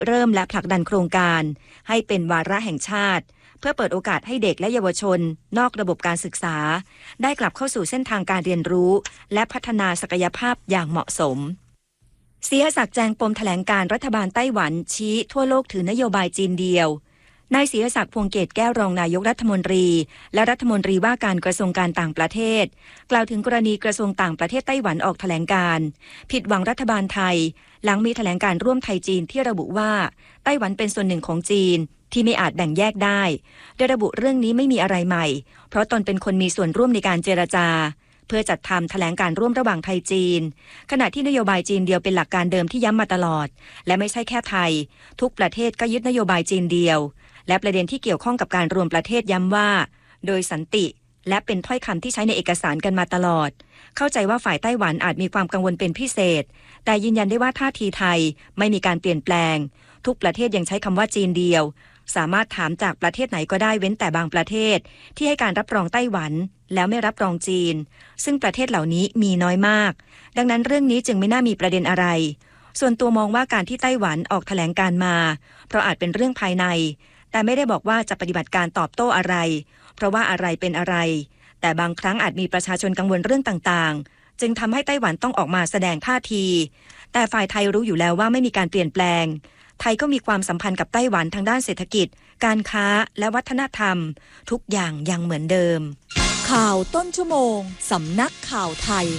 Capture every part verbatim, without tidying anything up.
เริ่มและผลักดันโครงการให้เป็นวาระแห่งชาติเพื่อเปิดโอกาสให้เด็กและเยาวชนนอกระบบการศึกษาได้กลับเข้าสู่เส้นทางการเรียนรู้และพัฒนาศักยภาพอย่างเหมาะสมเสียศักดิ์แจงปมแถลงการรัฐบาลไต้หวันชี้ทั่วโลกถือนโยบายจีนเดียวนายศิรศักดิ์พวงเกตแก้วรองนายกรัฐมนตรีและรัฐมนตรีว่าการกระทรวงการต่างประเทศกล่าวถึงกรณีกระทรวงต่างประเทศไต้หวันออกแถลงการผิดหวังรัฐบาลไทยหลังมีแถลงการร่วมไทยจีนที่ระบุว่าไต้หวันเป็นส่วนหนึ่งของจีนที่ไม่อาจแบ่งแยกได้โดยระบุเรื่องนี้ไม่มีอะไรใหม่เพราะตนเป็นคนมีส่วนร่วมในการเจรจาเพื่อจัดทำแถลงการร่วมระหว่างไทยจีนขณะที่นโยบายจีนเดียวเป็นหลักการเดิมที่ย้ำมาตลอดและไม่ใช่แค่ไทยทุกประเทศก็ยึดนโยบายจีนเดียวและประเด็นที่เกี่ยวข้องกับการรวมประเทศย้ำว่าโดยสันติและเป็นถ้อยคำที่ใช้ในเอกสารกันมาตลอดเข้าใจว่าฝ่ายไต้หวันอาจมีความกังวลเป็นพิเศษแต่ยืนยันได้ว่าท่าทีไทยไม่มีการเปลี่ยนแปลงทุกประเทศยังใช้คำว่าจีนเดียวสามารถถามจากประเทศไหนก็ได้เว้นแต่บางประเทศที่ให้การรับรองไต้หวันแล้วไม่รับรองจีนซึ่งประเทศเหล่านี้มีน้อยมากดังนั้นเรื่องนี้จึงไม่น่ามีประเด็นอะไรส่วนตัวมองว่าการที่ไต้หวันออกแถลงการมาเพราะอาจเป็นเรื่องภายในแต่ไม่ได้บอกว่าจะปฏิบัติการตอบโต้อะไรเพราะว่าอะไรเป็นอะไรแต่บางครั้งอาจมีประชาชนกังวลเรื่องต่างๆจึงทำให้ไต้หวันต้องออกมาแสดงท่าทีแต่ฝ่ายไทยรู้อยู่แล้วว่าไม่มีการเปลี่ยนแปลงไทยก็มีความสัมพันธ์กับไต้หวันทางด้านเศรษฐกิจการค้าและวัฒนธรรมทุกอย่างยังเหมือนเดิมข่าวต้นชั่วโมงสำนักข่าวไทย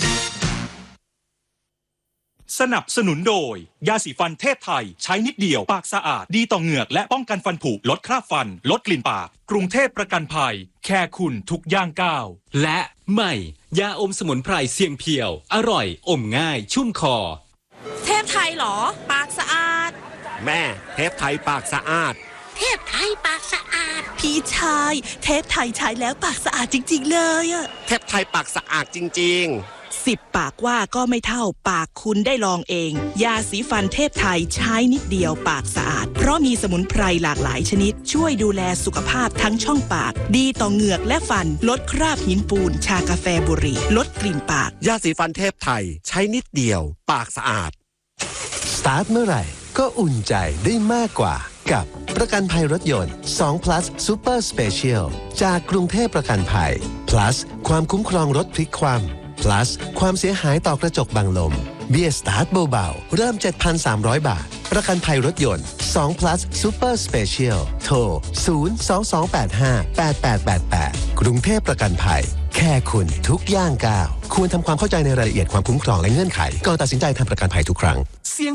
สนับสนุนโดยยาสีฟันเทพไทยใช้นิดเดียวปากสะอาดดีต่อเหงือกและป้องกันฟันผุลดคราบฟันลดกลิ่นปากกรุงเทพประกันภัยแค่คุณทุกย่างก้าวและใหม่ยาอมสมุนไพรเสียงเพียวอร่อยอมง่ายชุ่มคอเทพไทยหรอปากสะอาดแม่เทพไทยปากสะอาดเทพไทยปากสะอาดพี่ชายเทพไทยใช้แล้วปากสะอาดจริงๆเลยอะเทพไทยปากสะอาดจริงๆสิบปากว่าก็ไม่เท่าปากคุณได้ลองเองยาสีฟันเทพไทยใช้นิดเดียวปากสะอาดเพราะมีสมุนไพรหลากหลายชนิดช่วยดูแลสุขภาพทั้งช่องปากดีต่อเหงือกและฟันลดคราบหินปูนชากาแฟบุหรี่ลดกลิ่นปากยาสีฟันเทพไทยใช้นิดเดียวปากสะอาดสตาร์ทเมื่อไหร่ก็อุ่นใจได้มากกว่ากับประกันภัยรถยนต์ สอง plus Super Special จากกรุงเทพประกันภัย plus ความคุ้มครองรถพลิกคว่ำ plus ความเสียหายต่อกระจกบังลมเบี้ยสตาร์ทเบาๆเริ่ม เจ็ดพันสามร้อย บาทประกันภัยรถยนต์ สอง plus Super Special โทร ศูนย์ สอง สอง แปด ห้า แปด แปด แปด แปด กรุงเทพประกันภัยแค่คุณทุกย่างก้าวควรทำความเข้าใจในรายละเอียดความคุ้มครองและเงื่อนไขก่อนตัดสินใจทำประกันภัยทุกครั้ง